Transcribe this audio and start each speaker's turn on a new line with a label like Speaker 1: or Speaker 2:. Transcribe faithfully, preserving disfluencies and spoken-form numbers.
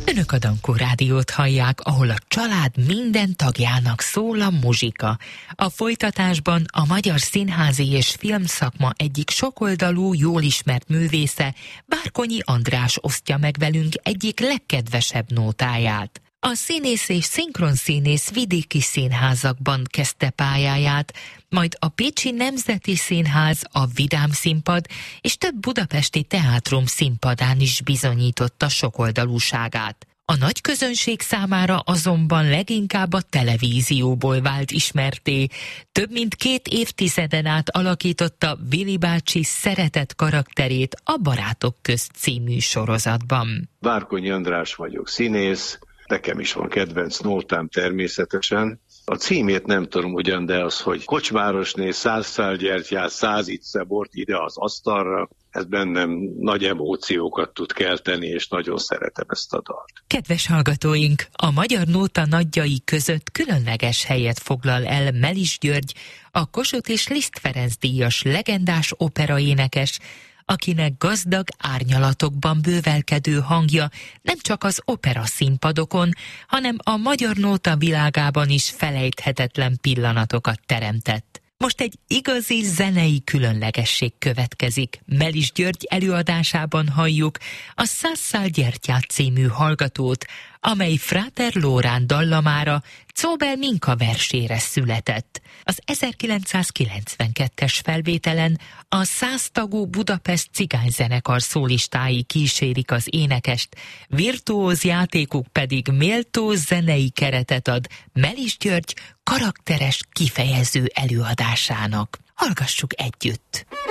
Speaker 1: Önök a Dankó Rádiót hallják, ahol a család minden tagjának szól a muzsika. A folytatásban a magyar színházi és filmszakma egyik sokoldalú, jól ismert művésze, Várkonyi András osztja meg velünk egyik legkedvesebb nótáját. A színész és szinkronszínész vidéki színházakban kezdte pályáját, majd a Pécsi Nemzeti Színház, a Vidám Színpad és több budapesti teátrum színpadán is bizonyította sokoldalúságát. A nagy közönség számára azonban leginkább a televízióból vált ismertté. Több mint két évtizeden át alakította Vili bácsi szeretett karakterét a Barátok közt című sorozatban.
Speaker 2: Várkonyi András vagyok, színész. Nekem is van kedvenc nótám természetesen. A címét nem tudom ugyan, de az, hogy kocsmárosné száz szál gyertyát, száz itsze bort ide az asztalra, ez bennem nagy emóciókat tud kelteni, és nagyon szeretem ezt a dalt.
Speaker 1: Kedves hallgatóink, a magyar nóta nagyjai között különleges helyet foglal el Melis György, a Kossuth és Liszt Ferenc díjas legendás operaénekes, akinek gazdag árnyalatokban bővelkedő hangja nem csak az opera színpadokon, hanem a magyar nóta világában is felejthetetlen pillanatokat teremtett. Most egy igazi zenei különlegesség következik. Melis György előadásában halljuk a Száz szál gyertyát című hallgatót, amely Fráter Lórán dallamára Czóbel Minka versére született. Az ezerkilencszázkilencvenkettes felvételen a száztagú Budapest cigányzenekar szólistái kísérik az énekest, virtuóz játékuk pedig méltó zenei keretet ad Melis György karakteres, kifejező előadásának. Hallgassuk együtt!